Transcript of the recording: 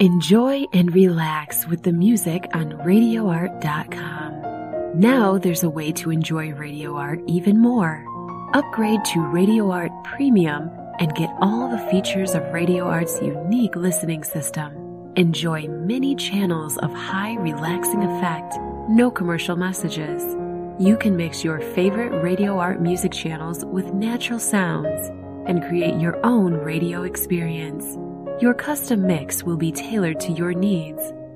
Enjoy and relax with the music on RadioArt.com. Now there's a way to enjoy Radio Art even more. Upgrade to Radio Art Premium and get all the features of Radio Art's unique listening system. Enjoy many channels of high relaxing effect, no commercial messages. You can mix your favorite Radio Art music channels with natural sounds and create your own radio experience. Your custom mix will be tailored to your needs